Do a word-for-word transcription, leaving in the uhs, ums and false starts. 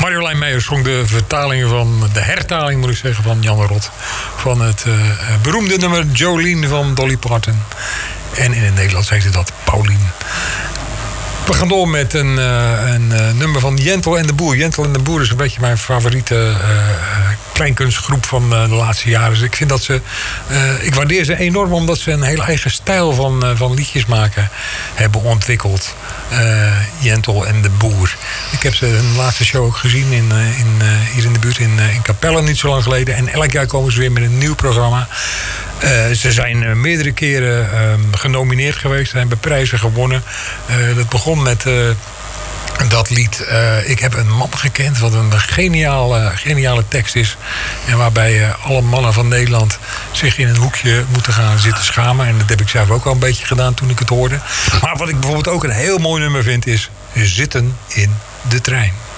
Marjolein Meijer zong de vertaling van, de hertaling moet ik zeggen, van Jan Rot. Van het uh, beroemde nummer Jolene van Dolly Parton. En in het Nederlands heette dat Paulien. We gaan door met een, uh, een uh, nummer van Jentel en de Boer. Jentel en de Boer is een beetje mijn favoriete uh, kleinkunstgroep van uh, de laatste jaren. Dus ik vind dat ze, uh, ik waardeer ze enorm omdat ze een heel eigen stijl van, uh, van liedjes maken hebben ontwikkeld. Uh, Jentel en de Boer. Ik heb ze hun laatste show ook gezien in, uh, in, uh, hier in de buurt in, uh, in Capelle niet zo lang geleden. En elk jaar komen ze weer met een nieuw programma. Uh, ze zijn uh, meerdere keren uh, genomineerd geweest. Ze hebben prijzen gewonnen. Uh, dat begon met uh, dat lied uh, Ik heb een man gekend. Wat een geniale, geniale tekst is. En waarbij uh, alle mannen van Nederland zich in een hoekje moeten gaan zitten schamen. En dat heb ik zelf ook al een beetje gedaan toen ik het hoorde. Maar wat ik bijvoorbeeld ook een heel mooi nummer vind is Zitten in de trein.